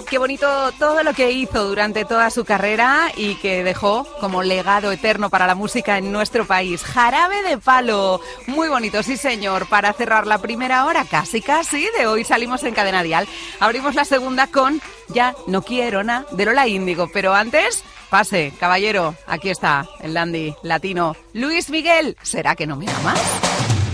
Qué bonito todo lo que hizo durante toda su carrera y que dejó como legado eterno para la música en nuestro país. Jarabe de Palo, muy bonito, sí señor. Para cerrar la primera hora, casi de hoy salimos en Cadena Dial. Abrimos la segunda con Ya no quiero nada de Lola Índigo, pero antes, pase, caballero, aquí está el dandy latino Luis Miguel. ¿Será que no me amas?